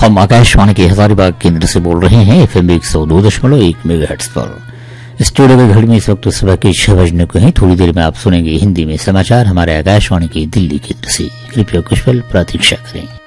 हम आकाशवाणी के हजारीबाग केंद्र से बोल रहे हैं FM 102.1 मेगाहर्ट्ज पर। स्टूडियो के घड़ी में इस वक्त सुबह के 6 बजने को है। थोड़ी देर में आप सुनेंगे हिंदी में समाचार हमारे आकाशवाणी के दिल्ली केंद्र से। कृपया कुछ पल प्रतीक्षा करें।